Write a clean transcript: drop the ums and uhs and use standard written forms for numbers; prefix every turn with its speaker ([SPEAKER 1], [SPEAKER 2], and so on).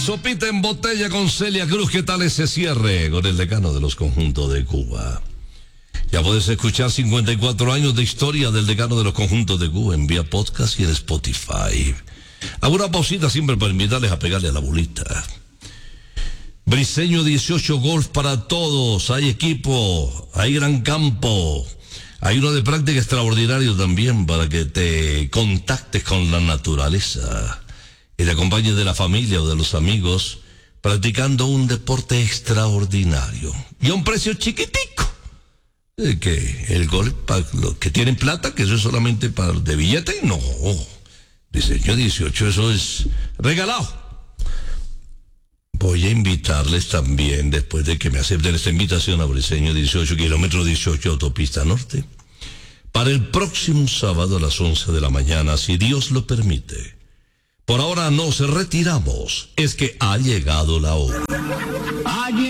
[SPEAKER 1] Sopita en botella con Celia Cruz. ¿Qué tal ese cierre con el decano de los conjuntos de Cuba? Ya puedes escuchar 54 años de historia del decano de los conjuntos de Cuba en vía podcast y en Spotify. Hago una pausita siempre para invitarles a pegarle a la bolita. Briseño 18 Golf para todos. Hay equipo, hay gran campo. Hay uno de práctica extraordinario también para que te contactes con la naturaleza y te acompañes de la familia o de los amigos practicando un deporte extraordinario y a un precio chiquitico. Que el golf para los que tienen plata, que eso es solamente para de billete, no. Briseño 18, eso es regalado. Voy a invitarles también, después de que me acepten esta invitación a Briseño 18, kilómetro 18, autopista norte, para el próximo sábado a las 11 de la mañana, si Dios lo permite. Por ahora nos retiramos, es que ha llegado la hora.